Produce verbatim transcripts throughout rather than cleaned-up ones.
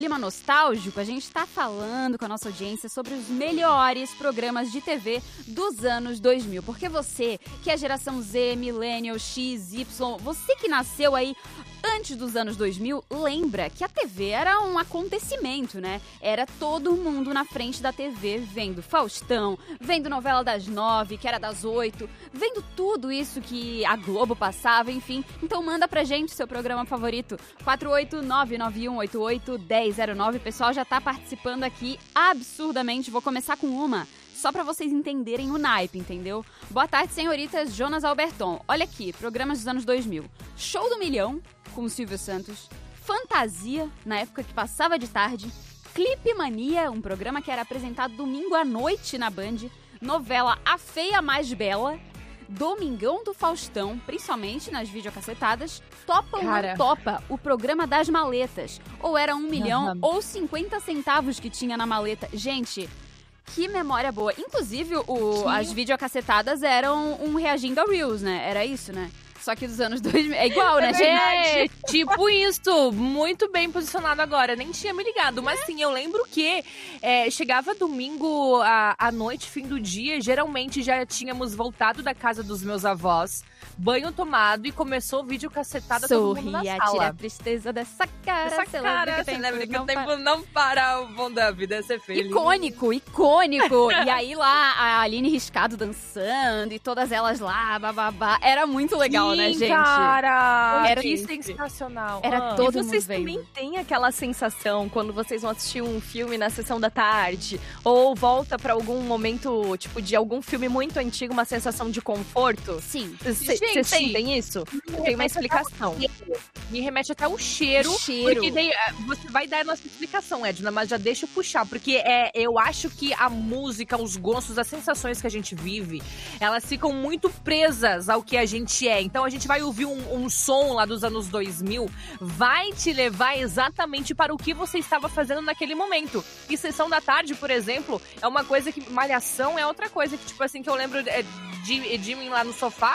Clima nostálgico, a gente está falando com a nossa audiência sobre os melhores programas de T V dos anos dois mil. Porque você, que é geração Z, Millennial, X, Y, você que nasceu aí antes dos anos dois mil, lembra que a T V era um acontecimento, né? Era todo mundo na frente da T V vendo Faustão, vendo novela das nove, que era das oito, vendo tudo isso que a Globo passava, enfim. Então manda pra gente seu programa favorito, quatro oito nove nove um oito oito um zero zero nove. O pessoal já tá participando aqui absurdamente. Vou começar com uma, só pra vocês entenderem o naipe, entendeu? Boa tarde, senhoritas. Jonas Alberton. Olha aqui, programas dos anos dois mil. Show do Milhão, com o Silvio Santos. Fantasia, na época que passava de tarde. Clipe Mania, um programa que era apresentado domingo à noite na Band. Novela A Feia Mais Bela. Domingão do Faustão, principalmente nas videocassetadas. Topa ou não topa, o programa das maletas. Ou era um milhão uhum. ou cinquenta centavos que tinha na maleta. Gente, que memória boa. Inclusive, o, as videocassetadas eram um reagindo a Reels, né? Era isso, né? Só que dos anos dois mil. É igual, né, gente? É, tipo isso. Muito bem posicionado agora. Nem tinha me ligado. Mas sim, eu lembro que é, chegava domingo à, à noite, fim do dia. Geralmente já tínhamos voltado da casa dos meus avós. Banho tomado e começou o vídeo cacetada todo mundo na sala. Tira a tristeza dessa cara. Dessa cara. Você lembra que o tempo não para o bom da vida é ser feliz. Icônico, icônico. E aí lá, a Aline Riscado dançando e todas elas lá, bababá. Era muito legal. Sim, né, gente? Cara, era que sensacional. Era ah. todo e vocês mundo também vendo. têm aquela sensação quando vocês vão assistir um filme na sessão da tarde ou volta pra algum momento, tipo, de algum filme muito antigo, uma sensação de conforto? Sim. Vocês sentem isso? Tem uma explicação. Me remete até o cheiro. O cheiro. Porque daí você vai dar a nossa explicação, Edna, mas já deixa eu puxar. Porque é, eu acho que a música, os gostos, as sensações que a gente vive, elas ficam muito presas ao que a gente é. Então a gente vai ouvir um, um som lá dos anos dois mil, vai te levar exatamente para o que você estava fazendo naquele momento. E Sessão da Tarde, por exemplo, é uma coisa que... Malhação é outra coisa que, tipo assim, que eu lembro é, de, de mim lá no sofá,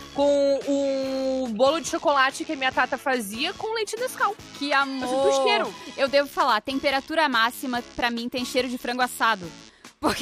com o bolo de chocolate que a minha tata fazia com leite Nescau. Que amor! Do cheiro. Eu devo falar, temperatura máxima pra mim tem cheiro de frango assado. Porque...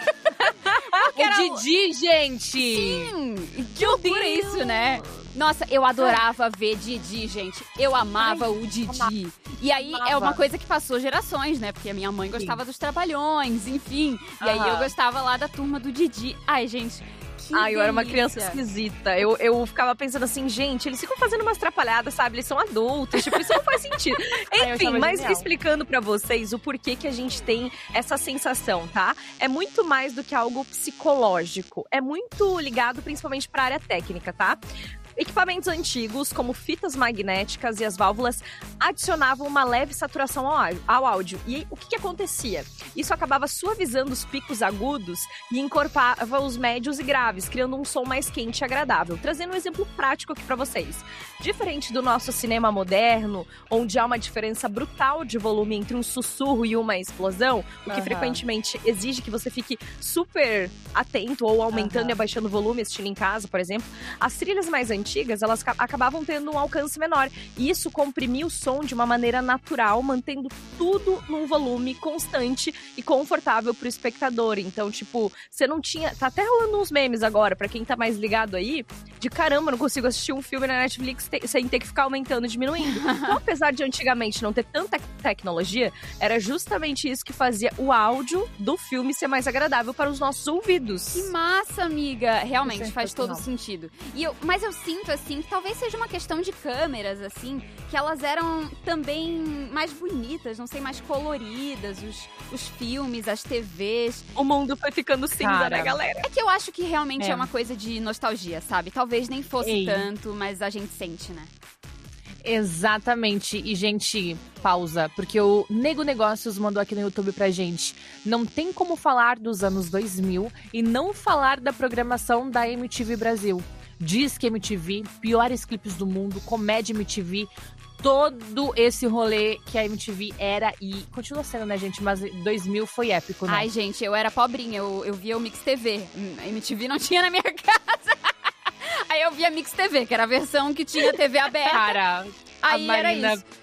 Porque era... O Didi, gente! Sim! Que loucura isso, né? Nossa, eu adorava ver Didi, gente. Eu amava Ai, o Didi. Amava. E aí, amava. É uma coisa que passou gerações, né? Porque a minha mãe gostava Sim. dos Trapalhões, enfim. E aí, eu gostava lá da turma do Didi. Ai, gente... Ah, eu era uma criança esquisita. Eu, eu ficava pensando assim, gente, eles ficam fazendo umas atrapalhadas, sabe? Eles são adultos, tipo, isso não faz sentido. Enfim, mas genial. Explicando pra vocês o porquê que a gente tem essa sensação, tá? É muito mais do que algo psicológico. É muito ligado principalmente pra área técnica, tá? Equipamentos antigos, como fitas magnéticas e as válvulas, adicionavam uma leve saturação ao áudio. E o que, que acontecia? Isso acabava suavizando os picos agudos e encorpava os médios e graves, criando um som mais quente e agradável. Trazendo um exemplo prático aqui pra vocês. Diferente do nosso cinema moderno, onde há uma diferença brutal de volume entre um sussurro e uma explosão, o que uhum. frequentemente exige que você fique super atento ou aumentando uhum. e abaixando o volume, assistindo em casa, por exemplo, as trilhas mais antigas antigas, elas acabavam tendo um alcance menor. E isso comprimia o som de uma maneira natural, mantendo tudo num volume constante e confortável pro espectador. Então, tipo, você não tinha... Tá até rolando uns memes agora, pra quem tá mais ligado aí, de caramba, não consigo assistir um filme na Netflix te- sem ter que ficar aumentando e diminuindo. Então, apesar de antigamente não ter tanta tecnologia, era justamente isso que fazia o áudio do filme ser mais agradável para os nossos ouvidos. Que massa, amiga! Realmente, é faz todo sentido. E eu, mas eu sinto, assim, que talvez seja uma questão de câmeras, assim, que elas eram também mais bonitas, não sei, mais coloridas, os, os filmes, as T Vs. O mundo foi ficando cinza, Cara. né, galera? É que eu acho que realmente é, é uma coisa de nostalgia, sabe? Talvez nem fosse Ei. tanto, mas a gente sente, né? Exatamente. E, gente, pausa, porque o Nego Negócios mandou aqui no YouTube pra gente. Não tem como falar dos anos dois mil e não falar da programação da M T V Brasil. Disque M T V, piores clipes do mundo, comédia M T V, todo esse rolê que a M T V era e continua sendo, né, gente? Mas dois mil foi épico, né? Ai, gente, eu era pobrinha, eu, eu via o Mix T V. A M T V não tinha na minha casa. Aí eu via Mix T V, que era a versão que tinha T V aberta. Cara, aí a era Marina... isso.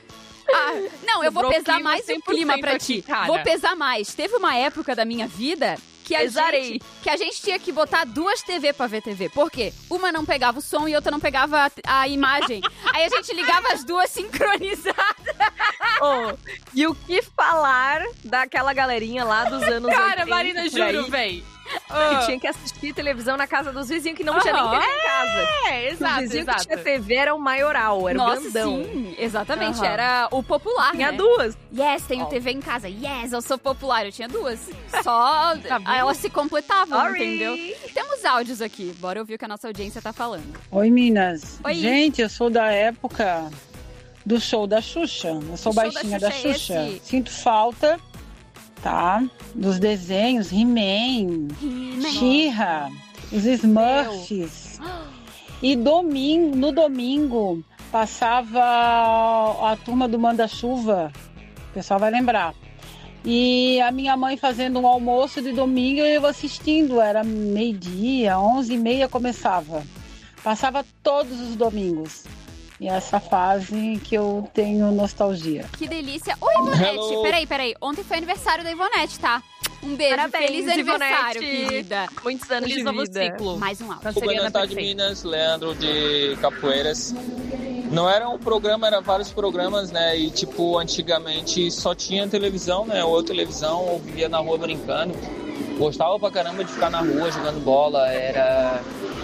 Ah, não, eu vou Sobrou pesar clima mais o cem por clima cento pra aqui, ti. cara. Vou pesar mais. Teve uma época da minha vida que a, Pesarei. gente, que a gente tinha que botar duas T V pra ver T V. Por quê? Uma não pegava o som e outra não pegava a, a imagem. Aí a gente ligava as duas sincronizadas. Oh, e o que falar daquela galerinha lá dos anos Cara, oitenta, Marina, por juro, aí, véi. que tinha que assistir televisão na casa dos vizinhos, que não tinha nem Aham. T V em casa. É, exato, o vizinho exato. que tinha T V era o maioral, era Nossa, o grandão. sim, exatamente. Aham. Era o popular, Tinha né? duas. Yes, tenho Ó. T V em casa. Yes, eu sou popular. Eu tinha duas. Só Tá vendo? elas se completavam, Sorry. entendeu? Temos áudios aqui. Bora ouvir o que a nossa audiência tá falando. Oi, Minas. Oi. Gente, eu sou da época do show da Xuxa. Eu sou O show da baixinha da Xuxa é Xuxa. esse? Sinto falta, tá? Dos desenhos, He-Man, She-Ra, os Smurfs. E domingo, no domingo, passava a turma do Manda-Chuva. O pessoal vai lembrar. E a minha mãe fazendo um almoço de domingo e eu assistindo. Era meio-dia, onze e meia começava. Passava todos os domingos. E essa fase que eu tenho nostalgia. Que delícia. Oi, Ivonete. Hello. Peraí, peraí. Ontem foi aniversário da Ivonete, tá? Um beijo. Parabéns, Feliz aniversário, Ivonete. querida. Muitos anos Feliz de novo vida. ciclo. Mais um áudio. Boa Canceriana tarde, perfeita. Minas. Leandro de Capoeiras. Não era um programa, era vários programas, né? E, tipo, antigamente só tinha televisão, né? Ou televisão, ou vivia na rua brincando. Gostava pra caramba de ficar na rua jogando bola. Era...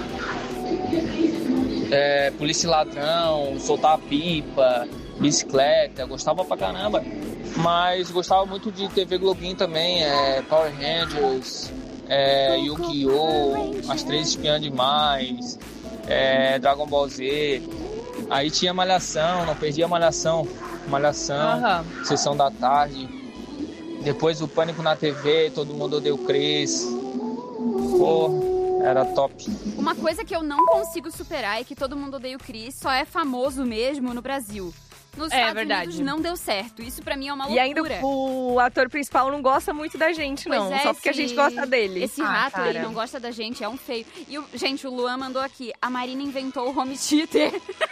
É, polícia e ladrão, soltar pipa, bicicleta. Gostava pra caramba. Mas gostava muito de T V Globinho também, é, Power Rangers, é, Yu-Gi-Oh!, As Três Espiãs Demais, é, Dragon Ball Z. Aí tinha Malhação, não perdia Malhação. Malhação, Aham. Sessão da Tarde. Depois o Pânico na T V, Todo Mundo Odeia o Cris. Pô, era top. Uma coisa que eu não consigo superar é que Todo Mundo Odeia o Chris só é famoso mesmo no Brasil. Nos É, Estados verdade. Unidos não deu certo. Isso pra mim é uma E loucura. ainda o ator principal não gosta muito da gente, Pois não. é, Só porque a esse- gente gosta dele. Esse Ah, rato, cara. ele não gosta da gente, é um feio. E, o, gente, o Luan mandou aqui, a Marina inventou o home theater.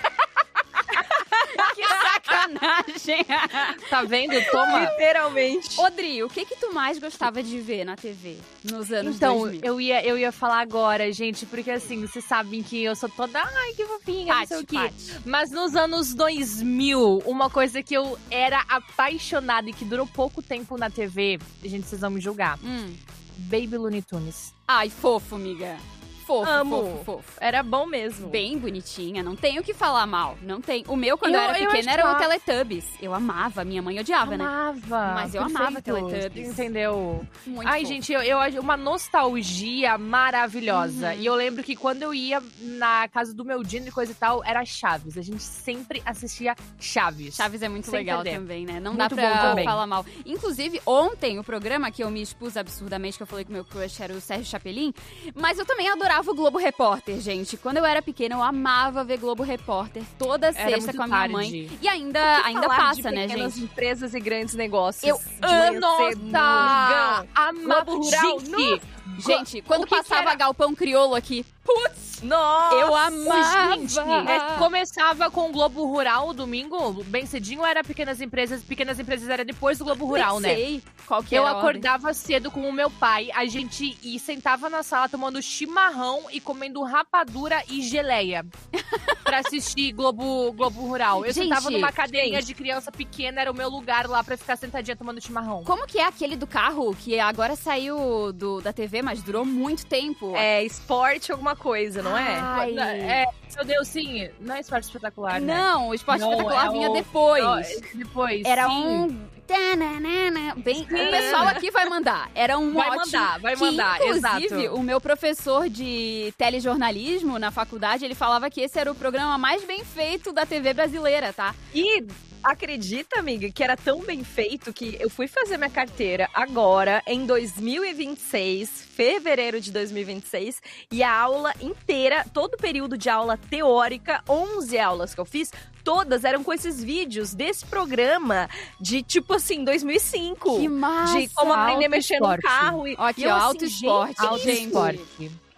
Que sacanagem. Tá vendo? Toma. Literalmente. Odri, o que que tu mais gostava de ver na T V nos anos Então, dois mil? eu ia, eu ia falar agora, gente, porque assim, vocês sabem que eu sou toda, ai, que fofinha, não sei o quê. Paty. Mas nos anos dois mil, uma coisa que eu era apaixonada e que durou pouco tempo na T V, gente, vocês vão me julgar, Hum. Baby Looney Tunes. Ai, fofo, amiga. Fofo, Amo. fofo, fofo. Era bom mesmo. Bem bonitinha, não tem o que falar mal. Não tem. O meu, quando eu, Eu- era eu pequena, era o achava- Teletubbies. Eu amava, minha mãe odiava, né? Amava. Mas eu amava perfeito, Teletubbies. Entendeu? Muito Ai, fofo. gente, eu, eu uma nostalgia maravilhosa. Uhum. E eu lembro que quando eu ia na casa do meu Dino e coisa e tal, era Chaves. A gente sempre assistia Chaves. Chaves é muito Sem legal perder. também, né? Não Muito dá bom pra também. falar mal. Inclusive, ontem, o programa que eu me expus absurdamente, que eu falei que meu crush era o Sérgio Chapelin, mas eu também adorava o Globo Repórter, gente. Quando eu era pequena, eu amava ver Globo Repórter toda Era sexta muito com a minha tarde. mãe. E ainda, Que ainda falar passa, de né, pequenas gente? empresas e grandes negócios. Eu de manhã cedo, Nossa! domingão. Amava. Globo Rural, Gente, Gente, quando o que que passava era? Galpão Crioulo aqui, putz, Nossa! eu amava. Gente, é, começava com o Globo Rural, domingo, bem cedinho, era Pequenas Empresas. Pequenas Empresas era depois do Globo Rural, Nem né? sei qual que Eu era a ordem. acordava cedo com o meu pai, a gente ia, sentava na sala tomando chimarrão e comendo rapadura e geleia pra assistir Globo, Globo Rural. Eu Gente, sentava numa cadeirinha gente. de criança pequena, era o meu lugar lá pra ficar sentadinha tomando chimarrão. Como que é aquele do carro que agora saiu do, da T V, mas durou muito tempo? É esporte alguma coisa, não é? Ai. É, meu Deus, sim, não é esporte espetacular, né? Não, o Esporte Não, Espetacular é vinha o- depois. Ó, Depois, Era sim. um... tananana, Bem, Sim. o pessoal aqui vai mandar. Era um Vai mote mandar, vai que, mandar, inclusive, exato. o meu professor de telejornalismo na faculdade, ele falava que esse era o programa mais bem feito da T V brasileira, tá? E acredita, amiga, que era tão bem feito que eu fui fazer minha carteira agora, em dois mil e vinte e seis, fevereiro de dois mil e vinte e seis, e a aula inteira, todo o período de aula teórica, onze aulas que eu fiz, todas eram com esses vídeos desse programa de, tipo assim, dois mil e cinco. Que massa! De como aprender a Alto mexer esporte. no carro. E, Ó, aqui, e eu, ó, assim, alto gente, esporte, Alto gente. esporte.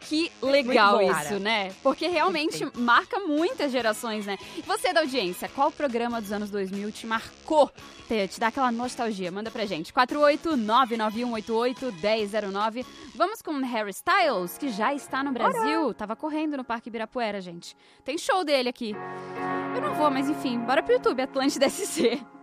Que legal bom, isso, cara. né? Porque realmente Perfeito. marca muitas gerações, né? E você da audiência, qual programa dos anos dois mil te marcou? Te, te dá aquela nostalgia? Manda pra gente. quatro oito nove nove um oito oito um zero zero nove. Vamos com Harry Styles, que já está no Brasil. Bora. Tava correndo no Parque Ibirapuera, gente. Tem show dele aqui. Eu não vou, mas enfim, bora pro YouTube, Atlântida S C.